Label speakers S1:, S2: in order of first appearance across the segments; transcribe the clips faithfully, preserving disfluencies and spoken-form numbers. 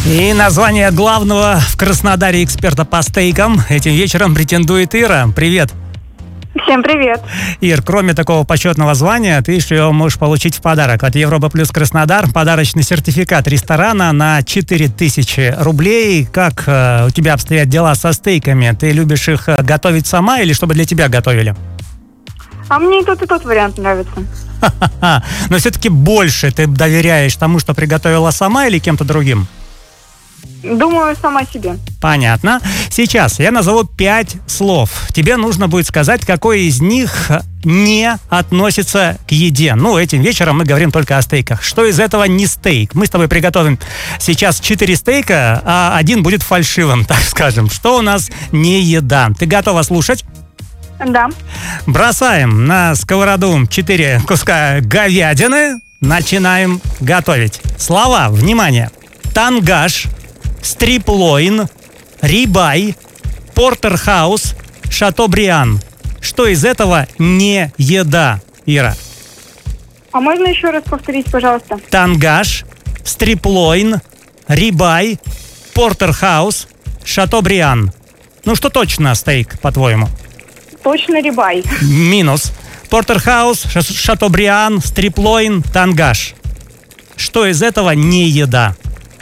S1: И название главного в Краснодаре эксперта по стейкам этим вечером претендует Ира. Привет.
S2: Всем привет.
S1: Ир, кроме такого почетного звания, ты еще можешь получить в подарок от Европа Плюс Краснодар подарочный сертификат ресторана на четыре тысячи рублей. Как э, у тебя обстоят дела со стейками? Ты любишь их готовить сама или чтобы для тебя готовили?
S2: А мне и тот, и тот вариант нравится.
S1: Ха-ха-ха. Но все-таки больше ты доверяешь тому, что приготовила сама, или кем-то другим?
S2: Думаю, сама себе.
S1: Понятно. Сейчас я назову пять слов. Тебе нужно будет сказать, какой из них не относится к еде. Ну, этим вечером мы говорим только о стейках. Что из этого не стейк? Мы с тобой приготовим сейчас четыре стейка, а один будет фальшивым, так скажем. Что у нас не еда? Ты готова слушать?
S2: Да.
S1: Бросаем на сковороду четыре куска говядины. Начинаем готовить. Слова, внимание. Тангаш, стриплоин, рибай, портерхаус, шатобриан. Что из этого не еда, Ира?
S2: А можно еще раз повторить, пожалуйста?
S1: Тангаш, стриплоин, рибай, портерхаус, шатобриан. Ну что точно стейк, по-твоему?
S2: Точно рибай.
S1: Минус. Портерхаус, шатобриан, стриплоин, тангаш. Что из этого не еда?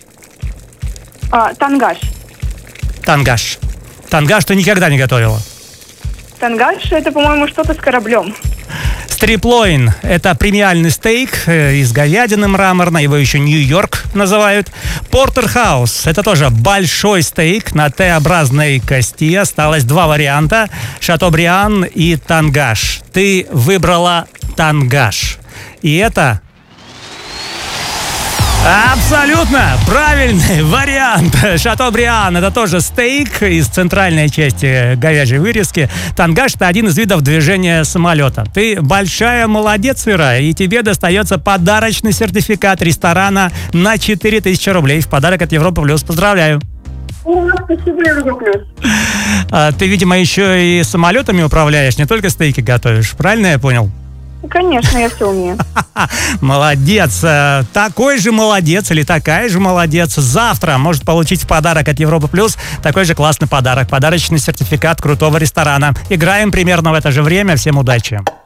S2: А, тангаш.
S1: Тангаш. Тангаш ты никогда не готовила?
S2: Тангаш — это, по-моему, что-то с кораблем.
S1: Стриплоин – это премиальный стейк из говядины мраморной, его еще Нью-Йорк называют. Портерхаус – это тоже большой стейк на Т-образной кости. Осталось два варианта – шатобриан и тангаш. Ты выбрала тангаш. И это... абсолютно правильный вариант. Шатобриан – это тоже стейк из центральной части говяжьей вырезки. Тангаш – это один из видов движения самолета. Ты большая молодец, Ира, и тебе достается подарочный сертификат ресторана на четыре тысячи рублей в подарок от Европа Плюс. Поздравляю.
S2: О, спасибо, Европа Плюс.
S1: А, ты, видимо, еще и самолетами управляешь, не только стейки готовишь. Правильно я понял?
S2: Конечно, я все умею.
S1: Молодец. Такой же молодец или такая же молодец завтра может получить в подарок от Европа Плюс такой же классный подарок. Подарочный сертификат крутого ресторана. Играем примерно в это же время. Всем удачи.